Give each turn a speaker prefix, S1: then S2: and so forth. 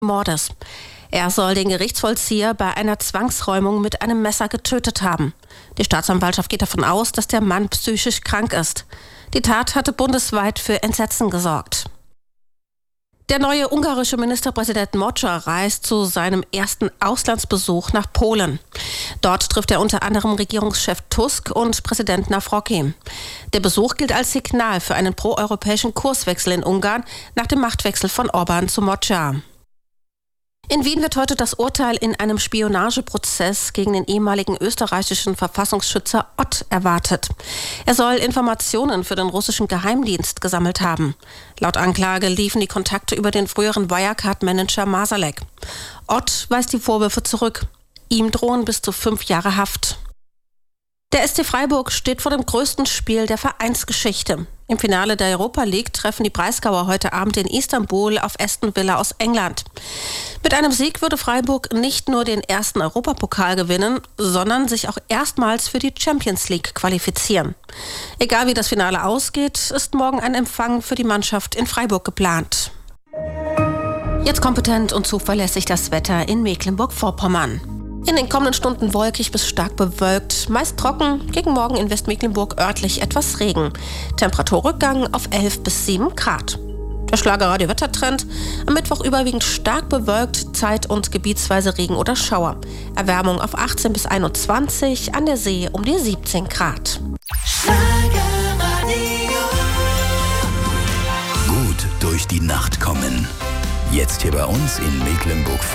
S1: Mordes. Er soll den Gerichtsvollzieher bei einer Zwangsräumung mit einem Messer getötet haben. Die Staatsanwaltschaft geht davon aus, dass der Mann psychisch krank ist. Die Tat hatte bundesweit für Entsetzen gesorgt. Der neue ungarische Ministerpräsident Mocsa reist zu seinem ersten Auslandsbesuch nach Polen. Dort trifft er unter anderem Regierungschef Tusk und Präsident Nawrocki. Der Besuch gilt als Signal für einen proeuropäischen Kurswechsel in Ungarn nach dem Machtwechsel von Orbán zu Mocsa. In Wien wird heute das Urteil in einem Spionageprozess gegen den ehemaligen österreichischen Verfassungsschützer Ott erwartet. Er soll Informationen für den russischen Geheimdienst gesammelt haben. Laut Anklage liefen die Kontakte über den früheren Wirecard-Manager Marsalek. Ott weist die Vorwürfe zurück. Ihm drohen bis zu 5 Jahre Haft. Der SC Freiburg steht vor dem größten Spiel der Vereinsgeschichte. Im Finale der Europa League treffen die Breisgauer heute Abend in Istanbul auf Aston Villa aus England. Mit einem Sieg würde Freiburg nicht nur den ersten Europapokal gewinnen, sondern sich auch erstmals für die Champions League qualifizieren. Egal wie das Finale ausgeht, ist morgen ein Empfang für die Mannschaft in Freiburg geplant. Jetzt kompetent und zuverlässig das Wetter in Mecklenburg-Vorpommern. In den kommenden Stunden wolkig bis stark bewölkt, meist trocken, gegen Morgen in Westmecklenburg örtlich etwas Regen. Temperaturrückgang auf 11 bis 7 Grad. Der Schlagerradio-Wettertrend: am Mittwoch überwiegend stark bewölkt, zeit- und gebietsweise Regen oder Schauer. Erwärmung auf 18 bis 21, an der See um die 17 Grad.
S2: Gut durch die Nacht kommen. Jetzt hier bei uns in Mecklenburg